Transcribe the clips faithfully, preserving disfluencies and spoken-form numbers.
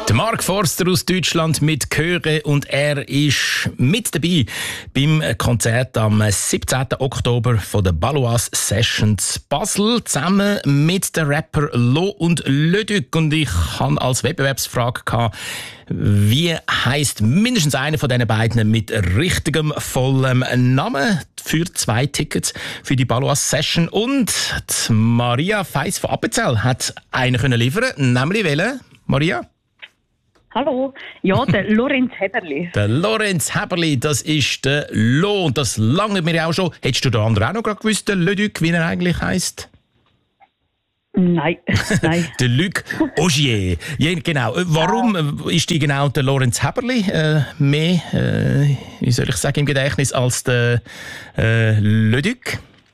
Der Mark Forster aus Deutschland mit Chöre und er ist mit dabei beim Konzert am siebzehnten Oktober von der Baloise Sessions Basel zusammen mit den Rapper Lo und Leduc. Und ich hatte als Wettbewerbsfrage gehabt, wie heisst mindestens einer von diesen beiden mit richtigem vollem Namen für zwei Tickets für die Baloise Session. Und die Maria Feiss von Appenzell hat einen können liefern, nämlich welchen? Maria? Hallo, ja, der Lorenz Heberli. Der Lorenz Heberli, das ist der Lo, und das lange mir auch schon. Hättest du den anderen auch noch gerade gewusst, der Leduc, wie er eigentlich heisst? Nein, nein. Der Luc Augier. Ja, genau. Warum ja. ist die genau der Lorenz Heberli äh, mehr, äh, wie soll ich sagen, im Gedächtnis als der äh, Leduc?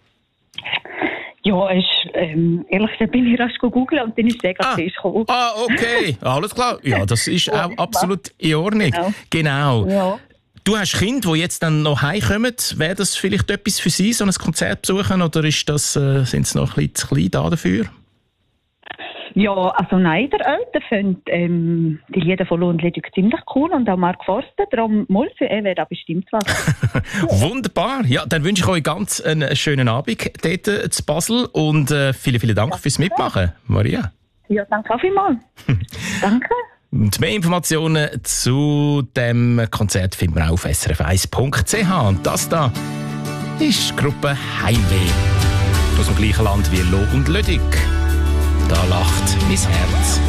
Ja, ist, ähm, ehrlich gesagt bin ich rasch googeln und dann ist der gerade ah. gekommen. Ah, okay. Alles klar. Ja, das ist auch absolut in Ordnung. Genau. genau. Ja. Du hast Kinder, die jetzt dann noch heimkommen. Wäre das vielleicht etwas für sie, so ein Konzert besuchen, oder ist das, äh, sind sie noch ein bisschen zu klein da dafür? Ja, also nein, der Eltern findet ähm, die Lieder von Lo und Leduc ziemlich cool und auch Mark Forster, darum mal für er wäre da bestimmt was. Wunderbar, ja, dann wünsche ich euch ganz einen schönen Abend dort äh, zu Basel und äh, vielen, vielen Dank ja, fürs Mitmachen, Maria. Ja, danke auch vielmals. Danke. Und mehr Informationen zu dem Konzert finden wir auf s r f eins punkt c h. Und das da ist die Gruppe Heimweh aus dem gleichen Land wie Lo und Leduc. Da lacht mein Herz.